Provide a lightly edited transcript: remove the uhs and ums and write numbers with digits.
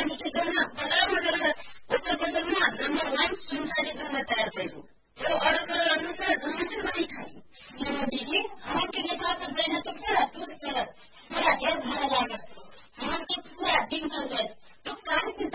निकिकन बडा मगर उत्तर प्रदेशमा नम्बर 1 सुनसारी गर्न तयार भयो। त्यो अर्डर अनुसार जम्मै पनि खाए। मोदीले हमके नेपाल त दैन त पूरा तुस पर पूरा ढेर भाडा लाग्यो। हमके पूरा दिन चल गए। तो कार्य